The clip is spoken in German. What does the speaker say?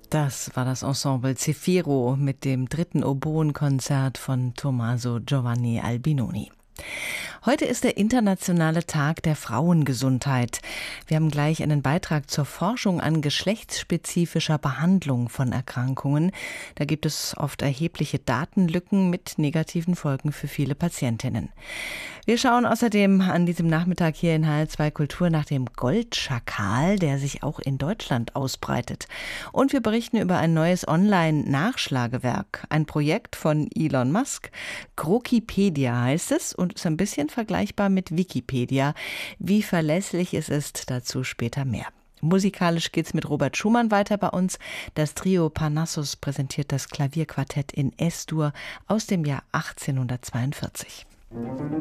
Das war das Ensemble Zefiro mit dem 3. Oboenkonzert von Tommaso Giovanni Albinoni. Heute ist der internationale Tag der Frauengesundheit. Wir haben gleich einen Beitrag zur Forschung an geschlechtsspezifischer Behandlung von Erkrankungen. Da gibt es oft erhebliche Datenlücken mit negativen Folgen für viele Patientinnen. Wir schauen außerdem an diesem Nachmittag hier in HR2 Kultur nach dem Goldschakal, der sich auch in Deutschland ausbreitet. Und wir berichten über ein neues Online-Nachschlagewerk, ein Projekt von Elon Musk. Krokipedia heißt es und ist ein bisschen vergleichbar mit Wikipedia. Wie verlässlich es ist, dazu später mehr. Musikalisch geht's mit Robert Schumann weiter bei uns. Das Trio Parnassus präsentiert das Klavierquartett in S-Dur aus dem Jahr 1842.